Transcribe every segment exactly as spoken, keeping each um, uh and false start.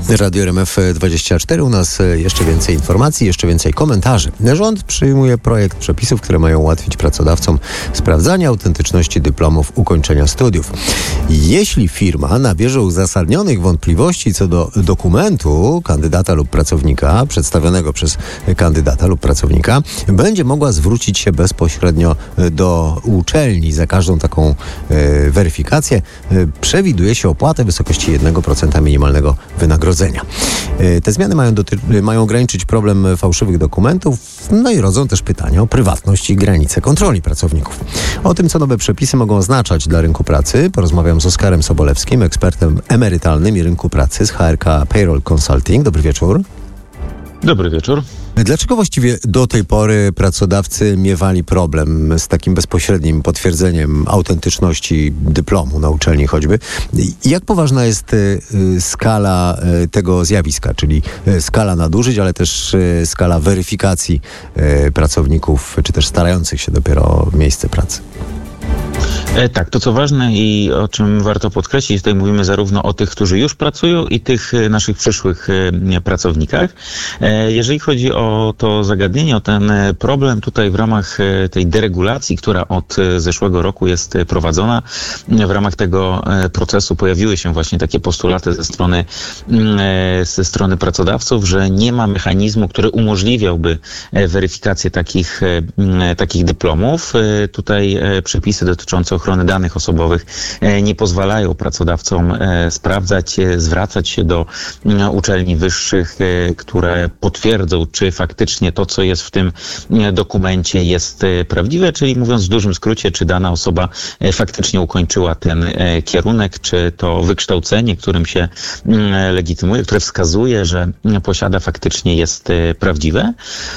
Radio R M F dwadzieścia cztery. U nas jeszcze więcej informacji, jeszcze więcej komentarzy. Rząd przyjmuje projekt przepisów, które mają ułatwić pracodawcom sprawdzanie autentyczności dyplomów ukończenia studiów. Jeśli firma nabierze uzasadnionych wątpliwości co do dokumentu kandydata lub pracownika, przedstawionego przez kandydata lub pracownika, będzie mogła zwrócić się bezpośrednio do uczelni. Za każdą taką e, weryfikację e, przewiduje się opłatę w wysokości jednego procenta minimalnego wynagrodzenia. Te zmiany mają, doty- mają ograniczyć problem fałszywych dokumentów, no i rodzą też pytania o prywatność i granice kontroli pracowników. O tym, co nowe przepisy mogą oznaczać dla rynku pracy, porozmawiam z Oskarem Sobolewskim, ekspertem emerytalnym i rynku pracy z H R K Payroll Consulting. Dobry wieczór. Dobry wieczór. Dlaczego właściwie do tej pory pracodawcy miewali problem z takim bezpośrednim potwierdzeniem autentyczności dyplomu na uczelni choćby? I jak poważna jest y, skala y, tego zjawiska, czyli y, skala nadużyć, ale też y, skala weryfikacji y, pracowników, czy też starających się dopiero o miejsce pracy? E, tak, to co ważne i o czym warto podkreślić, tutaj mówimy zarówno o tych, którzy już pracują i tych e, naszych przyszłych e, pracownikach. E, jeżeli chodzi o to zagadnienie, o ten problem tutaj w ramach e, tej deregulacji, która od e, zeszłego roku jest e, prowadzona, e, w ramach tego e, procesu pojawiły się właśnie takie postulaty ze strony, e, ze strony pracodawców, że nie ma mechanizmu, który umożliwiałby e, weryfikację takich, e, takich dyplomów. E, tutaj e, przepisy dotyczące ochrony danych osobowych nie pozwalają pracodawcom sprawdzać, zwracać się do uczelni wyższych, które potwierdzą, czy faktycznie to, co jest w tym dokumencie, jest prawdziwe, czyli mówiąc w dużym skrócie, czy dana osoba faktycznie ukończyła ten kierunek, czy to wykształcenie, którym się legitymuje, które wskazuje, że posiada, faktycznie jest prawdziwe.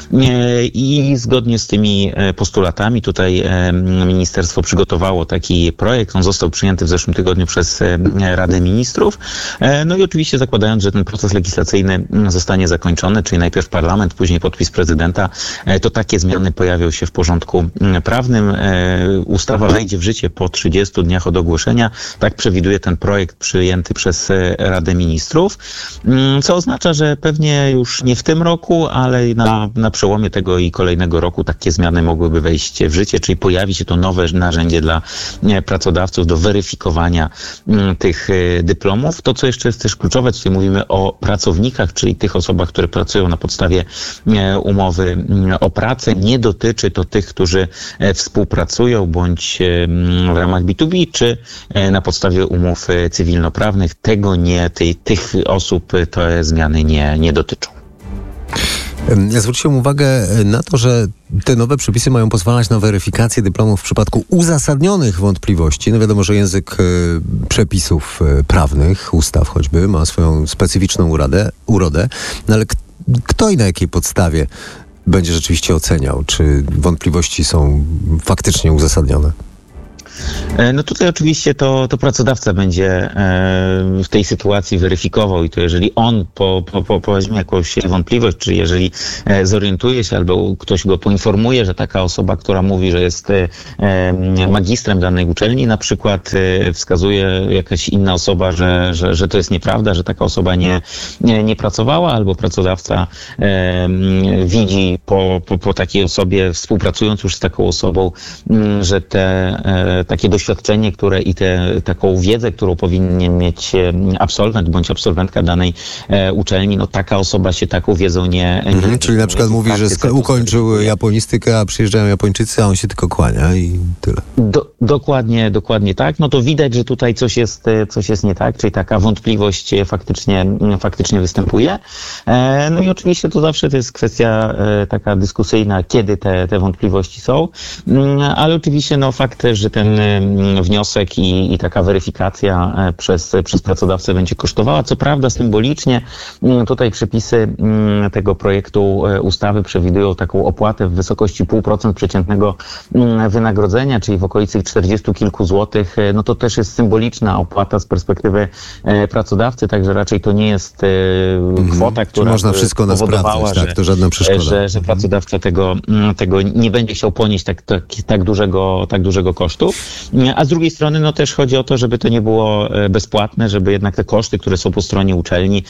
I zgodnie z tymi postulatami tutaj ministerstwo przygotowało taki projekt. On został przyjęty w zeszłym tygodniu przez Radę Ministrów. No i oczywiście zakładając, że ten proces legislacyjny zostanie zakończony, czyli najpierw parlament, później podpis prezydenta, to takie zmiany pojawią się w porządku prawnym. Ustawa wejdzie w życie po trzydziestu dniach od ogłoszenia. Tak przewiduje ten projekt przyjęty przez Radę Ministrów, co oznacza, że pewnie już nie w tym roku, ale na, na przełomie tego i kolejnego roku takie zmiany mogłyby wejść w życie, czyli pojawi się to nowe narzędzie dla pracodawców do weryfikowania tych dyplomów. To, co jeszcze jest też kluczowe, tutaj mówimy o pracownikach, czyli tych osobach, które pracują na podstawie umowy o pracę. Nie dotyczy to tych, którzy współpracują bądź w ramach B dwa B, czy na podstawie umów cywilnoprawnych. Tego nie, tej, tych osób te zmiany nie, nie dotyczą. Ja zwróciłem uwagę na to, że te nowe przepisy mają pozwalać na weryfikację dyplomów w przypadku uzasadnionych wątpliwości. No wiadomo, że język e, przepisów e, prawnych, ustaw choćby, ma swoją specyficzną urodę, urodę. No ale k- kto i na jakiej podstawie będzie rzeczywiście oceniał, czy wątpliwości są faktycznie uzasadnione? No tutaj oczywiście to, to pracodawca będzie w tej sytuacji weryfikował i to jeżeli on po, po, po, poweźmie jakąś wątpliwość, czy jeżeli zorientuje się albo ktoś go poinformuje, że taka osoba, która mówi, że jest magistrem danej uczelni, na przykład wskazuje jakaś inna osoba, że, że, że to jest nieprawda, że taka osoba nie, nie, nie pracowała, albo pracodawca widzi po, po, po takiej osobie, współpracując już z taką osobą, że te takie doświadczenie, które i te, taką wiedzę, którą powinien mieć absolwent bądź absolwentka danej e, uczelni, no taka osoba się taką wiedzą nie... Mhm, nie czyli na przykład mówi, że sk- ukończył japonistykę, a przyjeżdżają Japończycy, a on się tylko kłania i tyle. Do, dokładnie, dokładnie tak. No to widać, że tutaj coś jest, coś jest nie tak, czyli taka wątpliwość faktycznie, faktycznie występuje. E, no i oczywiście to zawsze to jest kwestia e, taka dyskusyjna, kiedy te, te wątpliwości są, e, ale oczywiście no fakt, że ten wniosek i, i taka weryfikacja przez, przez pracodawcę będzie kosztowała. Co prawda symbolicznie tutaj przepisy tego projektu ustawy przewidują taką opłatę w wysokości zero przecinek pięć procent przeciętnego wynagrodzenia, czyli w okolicy czterdziestu kilku złotych. No to też jest symboliczna opłata z perspektywy pracodawcy, także raczej to nie jest kwota, która można wszystko spowodowała, tak, że, to żadna przeszkoda. Że, że pracodawca tego, tego nie będzie chciał ponieść tak, tak, tak, dużego, tak dużego kosztu. A z drugiej strony no też chodzi o to, żeby to nie było bezpłatne, żeby jednak te koszty, które są po stronie uczelni,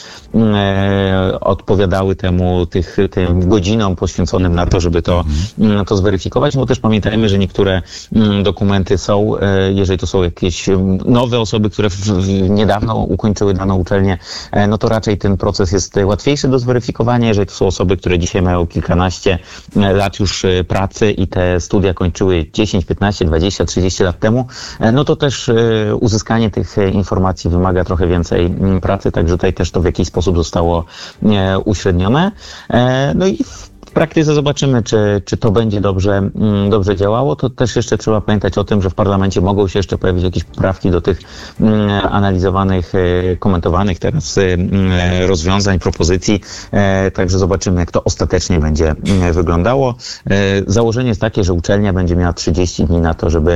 e, odpowiadały temu, tych, tym godzinom poświęconym na to, żeby to, to zweryfikować. No też pamiętajmy, że niektóre dokumenty są, e, jeżeli to są jakieś nowe osoby, które w, w, niedawno ukończyły daną uczelnię, e, no to raczej ten proces jest łatwiejszy do zweryfikowania. Jeżeli to są osoby, które dzisiaj mają kilkanaście lat już pracy i te studia kończyły dziesięć, piętnaście, dwadzieścia, trzydzieści lat temu, no to też uzyskanie tych informacji wymaga trochę więcej pracy, także tutaj też to w jakiś sposób zostało uśrednione. No i w praktyce zobaczymy, czy, czy to będzie dobrze, dobrze działało. To też jeszcze trzeba pamiętać o tym, że w parlamencie mogą się jeszcze pojawić jakieś poprawki do tych analizowanych, komentowanych teraz rozwiązań, propozycji. Także zobaczymy, jak to ostatecznie będzie wyglądało. Założenie jest takie, że uczelnia będzie miała trzydzieści dni na to, żeby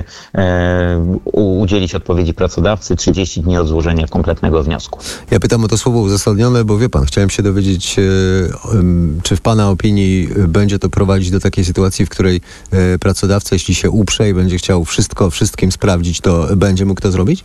udzielić odpowiedzi pracodawcy, trzydzieści dni od złożenia kompletnego wniosku. Ja pytam o to słowo uzasadnione, bo wie pan, chciałem się dowiedzieć, czy w pana opinii będzie to prowadzić do takiej sytuacji, w której e, pracodawca, jeśli się uprze i będzie chciał wszystko wszystkim sprawdzić, to będzie mógł to zrobić?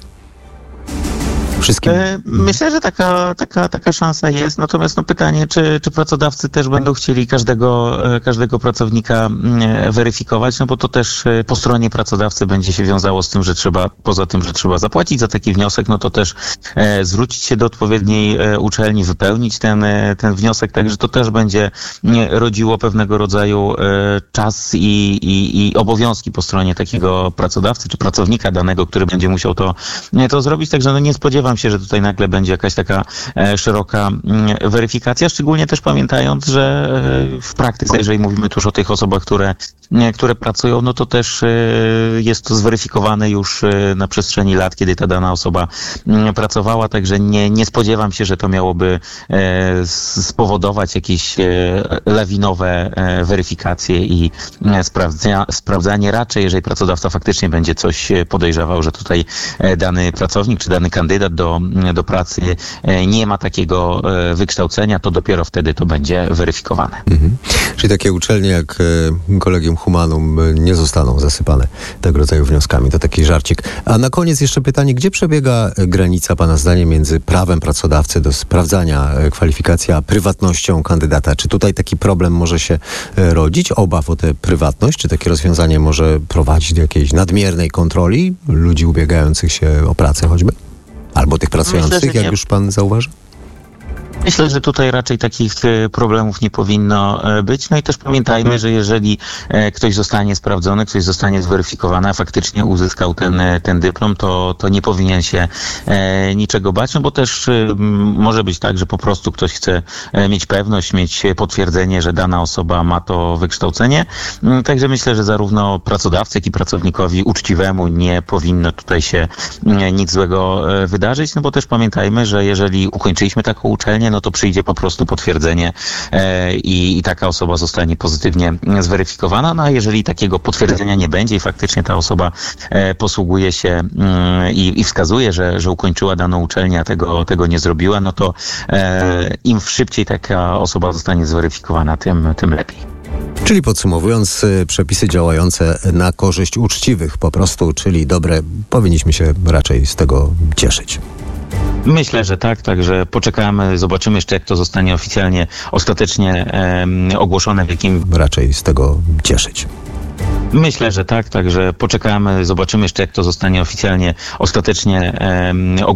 Wszystkim? Myślę, że taka, taka, taka szansa jest, natomiast no pytanie, czy, czy pracodawcy też będą chcieli każdego, każdego pracownika weryfikować, no bo to też po stronie pracodawcy będzie się wiązało z tym, że trzeba, poza tym, że trzeba zapłacić za taki wniosek, no to też e, zwrócić się do odpowiedniej e, uczelni, wypełnić ten, e, ten wniosek, także to też będzie e, rodziło pewnego rodzaju e, czas i, i, i obowiązki po stronie takiego pracodawcy, czy pracownika danego, który będzie musiał to, e, to zrobić, także no nie spodziewam się, że tutaj nagle będzie jakaś taka e, szeroka e, weryfikacja, szczególnie też pamiętając, że e, w praktyce, jeżeli mówimy tu już o tych osobach, które, e, które pracują, no to też e, jest to zweryfikowane już e, na przestrzeni lat, kiedy ta dana osoba e, pracowała, także nie, nie spodziewam się, że to miałoby e, spowodować jakieś e, lawinowe e, weryfikacje i e, sprawdzania, sprawdzanie raczej, jeżeli pracodawca faktycznie będzie coś podejrzewał, że tutaj e, dany pracownik czy dany kandydat do, do pracy nie ma takiego wykształcenia, to dopiero wtedy to będzie weryfikowane. Mhm. Czyli takie uczelnie jak Collegium Humanum nie zostaną zasypane tego rodzaju wnioskami. To taki żarcik. A na koniec jeszcze pytanie, gdzie przebiega granica pana zdaniem między prawem pracodawcy do sprawdzania kwalifikacji, a prywatnością kandydata? Czy tutaj taki problem może się rodzić? Obaw o tę prywatność? Czy takie rozwiązanie może prowadzić do jakiejś nadmiernej kontroli ludzi ubiegających się o pracę choćby? Albo tych pracujących, Myślę, jak już pan zauważy? Myślę, że tutaj raczej takich problemów nie powinno być. No i też pamiętajmy, że jeżeli ktoś zostanie sprawdzony, ktoś zostanie zweryfikowany, a faktycznie uzyskał ten, ten dyplom, to, to nie powinien się niczego bać, no bo też może być tak, że po prostu ktoś chce mieć pewność, mieć potwierdzenie, że dana osoba ma to wykształcenie. Także myślę, że zarówno pracodawcy, jak i pracownikowi uczciwemu nie powinno tutaj się nic złego wydarzyć, no bo też pamiętajmy, że jeżeli ukończyliśmy taką uczelnię, no to przyjdzie po prostu potwierdzenie e, i, i taka osoba zostanie pozytywnie zweryfikowana. No a jeżeli takiego potwierdzenia nie będzie i faktycznie ta osoba e, posługuje się mm, i, i wskazuje, że, że ukończyła daną uczelnię, a tego, tego nie zrobiła, no to e, im szybciej taka osoba zostanie zweryfikowana, tym, tym lepiej. Czyli podsumowując, przepisy działające na korzyść uczciwych po prostu, czyli dobre, powinniśmy się raczej z tego cieszyć. Myślę, że tak, także poczekamy, zobaczymy jeszcze, jak to zostanie oficjalnie, ostatecznie e, ogłoszone, w jakim... Raczej z tego cieszyć. Myślę, że tak, także poczekamy, zobaczymy jeszcze, jak to zostanie oficjalnie, ostatecznie e, ogłoszone.